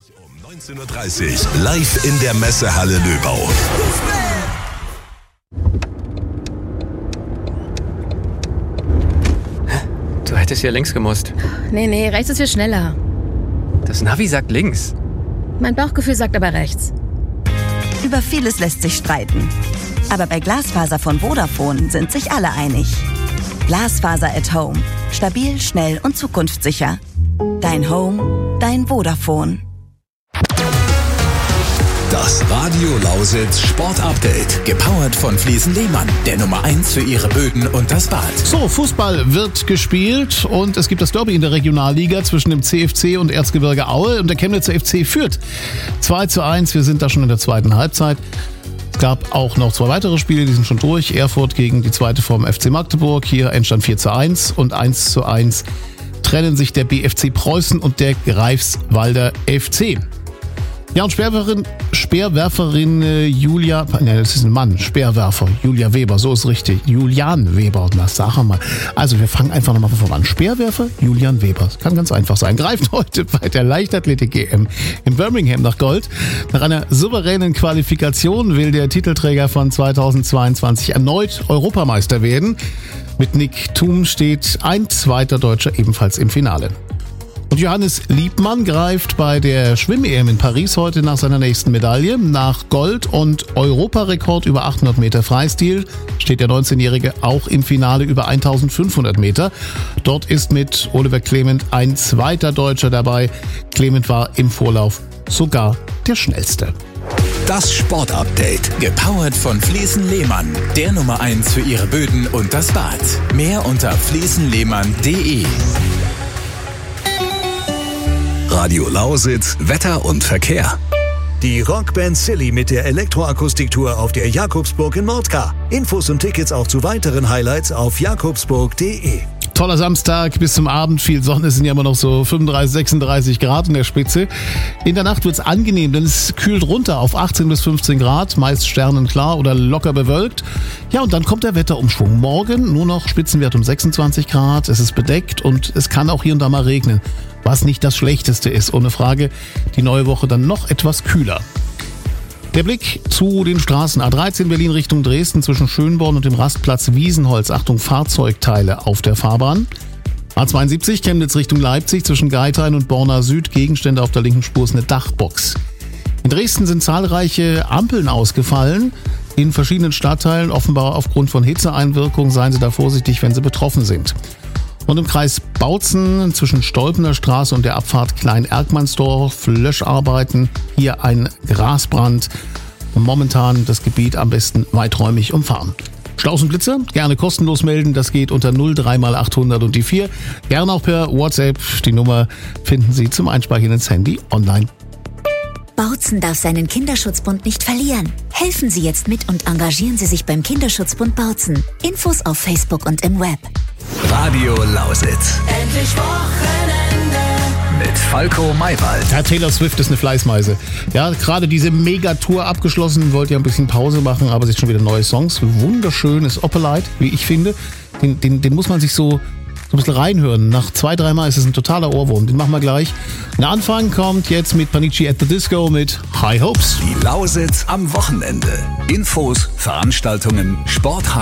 Um 19.30 Uhr live in der Messehalle Löbau. Du hättest hier links gemusst. Nee, rechts ist viel schneller. Das Navi sagt links. Mein Bauchgefühl sagt aber rechts. Über vieles lässt sich streiten. Aber bei Glasfaser von Vodafone sind sich alle einig. Glasfaser at Home. Stabil, schnell und zukunftssicher. Dein Home, dein Vodafone. Das Radio Lausitz Sport Update. Gepowert von Fliesen Lehmann, der Nummer 1 für ihre Böden und das Bad. So, Fußball wird gespielt und es gibt das Derby in der Regionalliga zwischen dem CFC und Erzgebirge Aue und der Chemnitzer FC führt 2:1. Wir sind da schon in der zweiten Halbzeit. Es gab auch noch 2 weitere Spiele, die sind schon durch. Erfurt gegen die zweite vom FC Magdeburg. Hier Endstand 4:1 und 1:1 trennen sich der BFC Preußen und der Greifswalder FC. Ja, und Speerwerferin Julia, das ist ein Mann, Speerwerfer, Julia Weber, so ist richtig, Julian Weber, na sag mal. Also wir fangen einfach nochmal von vorne an. Speerwerfer, Julian Weber, das kann ganz einfach sein. Greift heute bei der Leichtathletik-EM in Birmingham nach Gold. Nach einer souveränen Qualifikation will der Titelträger von 2022 erneut Europameister werden. Mit Nick Thum steht ein zweiter Deutscher ebenfalls im Finale. Und Johannes Liebmann greift bei der Schwimm-EM in Paris heute nach seiner nächsten Medaille. Nach Gold und Europarekord über 800 Meter Freistil steht der 19-Jährige auch im Finale über 1500 Meter. Dort ist mit Oliver Clement ein zweiter Deutscher dabei. Clement war im Vorlauf sogar der schnellste. Das Sport Update. Gepowert von Fliesen Lehmann, der Nummer 1 für ihre Böden und das Bad. Mehr unter fliesenlehmann.de. Radio Lausitz, Wetter und Verkehr. Die Rockband Silly mit der Elektroakustiktour auf der Jakobsburg in Mordka. Infos und Tickets auch zu weiteren Highlights auf jakobsburg.de. Toller Samstag bis zum Abend, viel Sonne, es sind ja immer noch so 35, 36 Grad in der Spitze. In der Nacht wird's angenehm, denn es kühlt runter auf 18 bis 15 Grad, meist sternenklar oder locker bewölkt. Ja, und dann kommt der Wetterumschwung. Morgen nur noch Spitzenwert um 26 Grad, es ist bedeckt und es kann auch hier und da mal regnen, was nicht das Schlechteste ist, ohne Frage. Die neue Woche dann noch etwas kühler. Der Blick zu den Straßen. A13 Berlin Richtung Dresden zwischen Schönborn und dem Rastplatz Wiesenholz. Achtung, Fahrzeugteile auf der Fahrbahn. A72 Chemnitz Richtung Leipzig zwischen Geithain und Borna Süd. Gegenstände auf der linken Spur ist eine Dachbox. In Dresden sind zahlreiche Ampeln ausgefallen. In verschiedenen Stadtteilen, offenbar aufgrund von Hitzeeinwirkung. Seien Sie da vorsichtig, wenn Sie betroffen sind. Und im Kreis Bautzen zwischen Stolpener Straße und der Abfahrt Klein-Erkmannsdorf Löscharbeiten. Hier ein Grasbrand. Momentan das Gebiet am besten weiträumig umfahren. Staus und Blitzer gerne kostenlos melden. Das geht unter 03x800 und die 4. Gerne auch per WhatsApp. Die Nummer finden Sie zum Einspeichern ins Handy online. Bautzen darf seinen Kinderschutzbund nicht verlieren. Helfen Sie jetzt mit und engagieren Sie sich beim Kinderschutzbund Bautzen. Infos auf Facebook und im Web. Radio Lausitz. Endlich Wochenende. Mit Falco Maywald. Ja, Taylor Swift ist eine Fleißmeise. Ja, gerade diese Megatour abgeschlossen, wollte ja ein bisschen Pause machen, aber sie hat schon wieder neue Songs. Wunderschönes Opalite, wie ich finde. Den muss man sich so ein bisschen reinhören. Nach 2-3 Mal ist es ein totaler Ohrwurm. Den machen wir gleich. Der Anfang kommt jetzt mit Panici at the Disco mit High Hopes. Die Lausitz am Wochenende. Infos, Veranstaltungen, Sport.